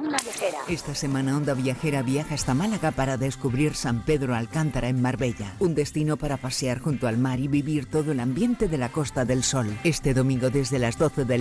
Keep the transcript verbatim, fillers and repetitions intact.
Onda Viajera. Esta semana Onda Viajera viaja hasta Málaga para descubrir San Pedro Alcántara en Marbella, un destino para pasear junto al mar y vivir todo el ambiente de la Costa del Sol. Este domingo desde las doce del